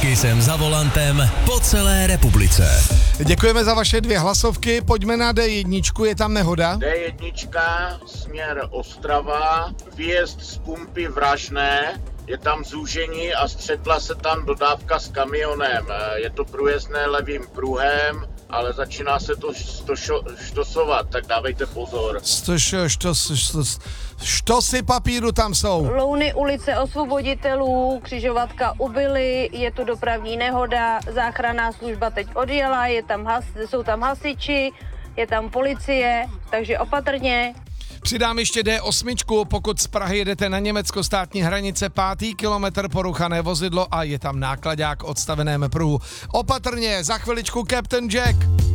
jsem za volantem po celé republice. Děkujeme za vaše 2 hlasovky, pojďme na D1, je tam nehoda? D1, směr Ostrava, výjezd z pumpy Vražné, je tam zúžení a střetla se tam dodávka s kamionem. Je to průjezdné levým pruhem, ale začíná se to štosovat, tak dávejte pozor. Štosy papíru tam jsou. Louny ulice Osvoboditelů, křižovatka Ubyly, je tu dopravní nehoda, záchranná služba teď odjela, jsou tam hasiči, je tam policie, takže opatrně. Přidám ještě D8, pokud z Prahy jedete na německo-státní hranice, 5. kilometr poruchané vozidlo a je tam nákladák odstaveném pruhu. Opatrně, za chviličku Captain Jack.